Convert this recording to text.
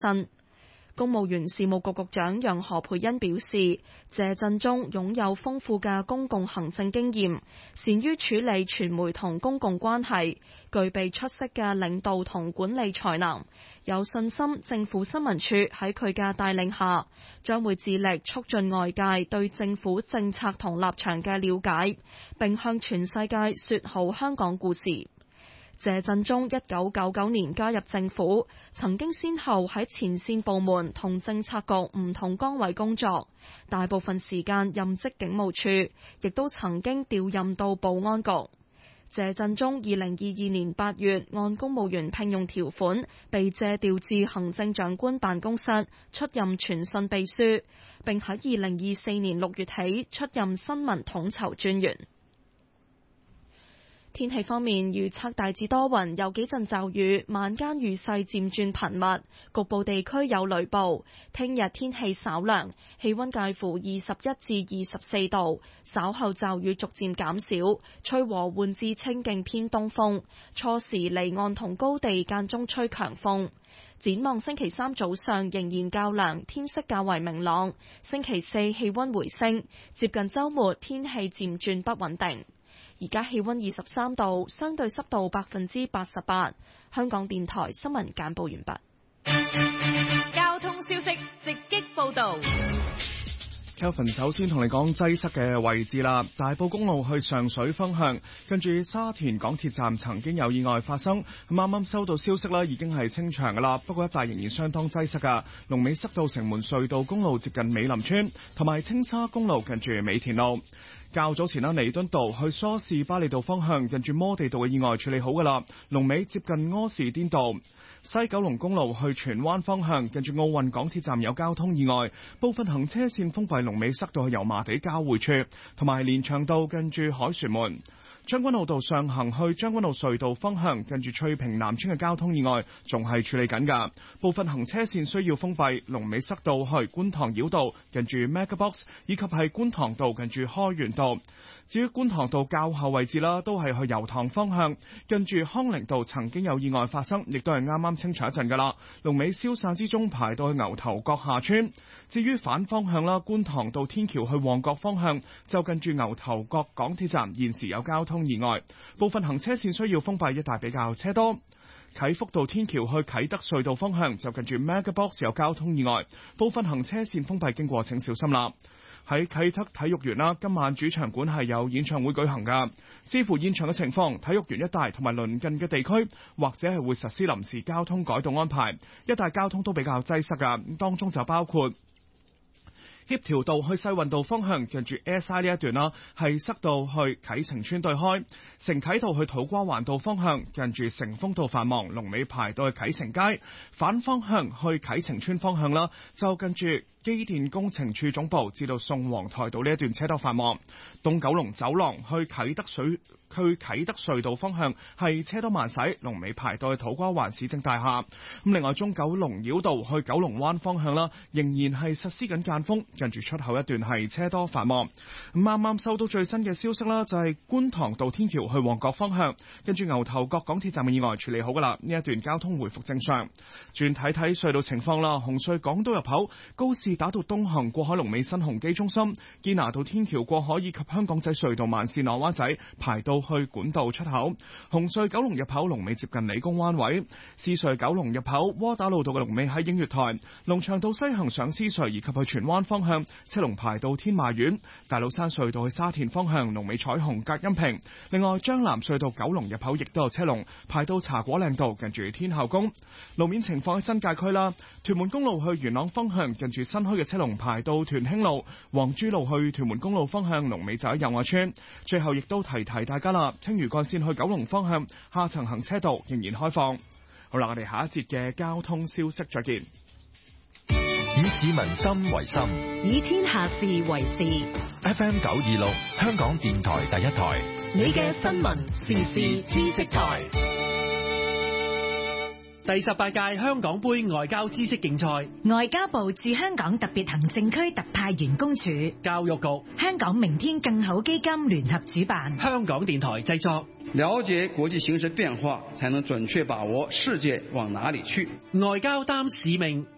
身。公務員事務局局長楊何蓓茵表示，謝振中擁有豐富嘅公共行政經驗，善於處理傳媒同公共關係，具備出色嘅領導同管理才能，有信心政府新聞處喺佢嘅帶領下，將會致力促進外界對政府政策同立場嘅了解，並向全世界說好香港故事。謝振中1999年加入政府，曾經先後喺前線部門同政策局唔同崗位工作，大部分時間任職警務處，亦都曾經調任到保安局。謝振中2022年8月按公務員聘用條款被借調至行政長官辦公室出任傳訊秘書，並喺2024年6月起出任新聞統籌專員。天氣方面，預測大致多雲，有幾陣驟雨，晚間雨勢漸轉頻密，局部地區有雷暴。聽日天氣稍涼，氣溫介乎21至24度，稍後驟雨逐漸減少，吹和緩至清勁偏東風，初時離岸同高地間中吹強風。展望星期三早上仍然較涼，天色較為明朗。星期四氣溫回升，接近週末天氣漸轉不穩定。而家氣溫23度，相對濕度88%。香港電台新聞簡報完畢。 交通消息直擊報道。 Kelvin 首先同你講擠塞嘅位置啦，大埔公路去上水方向，跟住沙田港鐵站曾經有意外發生，啱啱收到消息啦，已經係清場噶啦，不過一帶仍然相當擠塞噶，龍尾塞到城門隧道公路接近美林村，同埋青沙公路近住美田路。較早前彌敦道去梳士巴利道方向，近住摩地道嘅意外處理好噶啦，龍尾接近柯士甸道。西九龍公路去荃灣方向，近住奧運港鐵站有交通意外，部分行車線封閉，龍尾塞到去油麻地交匯處，同埋連翔道近住凱旋門。將軍澳道上行去將軍澳隧道方向，近住翠屏南村嘅交通意外仲係處理緊㗎，部分行車線需要封閉，龍尾塞到去觀塘繞道近住 Megabox， 以及係觀塘道近住開源道。至於觀塘道較後位置啦，都係去油塘方向，近住康寧道曾經有意外發生，亦都係啱啱清場一陣㗎啦。龍尾消散之中排到去牛頭角下村。至於反方向啦，觀塘道天橋去旺角方向，就近住牛頭角港鐵站現時有交通意外，部分行車線需要封閉，一帶比較車多。啟福道天橋去啟德隧道方向，就近住 Megabox 有交通意外，部分行車線封閉，經過請小心啦。喺啟德體育園啦，今晚主場館係有演唱會舉行㗎，視乎現場嘅情況，體育園一帶同埋鄰近嘅地區，或者係會實施臨時交通改動安排，一帶交通都比較擠塞㗎，當中就包括協調道去世運道方向，近住 SI 呢一段啦，係塞到去啟晴邨對開；承啟道去土瓜灣道方向，近住成豐道繁忙，龍尾排到去啟晴街；反方向去啟晴邨方向啦，就近住機電工程處總部至到宋皇台道呢一段車多繁忙。東九龍走廊去啟德隧道方向係車多慢駛，龍尾排到去土瓜灣市政大廈。咁另外中九龍繞道去九龍灣方向啦，仍然係實施緊間封，近住出口一段係車多繁忙。咁啱啱收到最新嘅消息啦，就係觀塘道天橋去旺角方向，跟住牛頭角港鐵站嘅意外處理好噶啦，呢一段交通回復正常。轉睇睇隧道情況啦，紅隧港島入口高士打道東行過海龍尾新鴻基中心，堅拿道天橋過海以及香港仔隧道慢線落灣仔排到去管道出口。紅隧九龍入口龍尾接近理工灣位，獅隧九龍入口窩打老道嘅龍尾喺映月台，龍翔道西行上獅隧以及去荃灣方向車龍排到天馬苑，大老山隧道去沙田方向龍尾彩虹隔音屏。另外將藍隧道九龍入口亦都有車龍排到茶果嶺道近住天后宮。路面情況喺新界區啦，屯門公路去元朗方向近住新墟嘅車龍排到屯興路，黃珠路去屯門公路方向龍尾就喺友愛村。最後亦都提大家啦，青嶼幹線去九龍方向下層行車道仍然開放。好啦，我哋下一節嘅交通消息再見。 以市民心為心， 以天下事為事。 FM 926香港電台第一台， 你嘅新聞時事知識台。 第18屆香港杯外交知識競賽， 外交部駐香港特別行政區特派員公署、 教育局、 香港明天更好基金聯合主辦， 香港電台製作。 了解國際形勢變化，才能準確把握世界往哪裡去。 外交擔使命，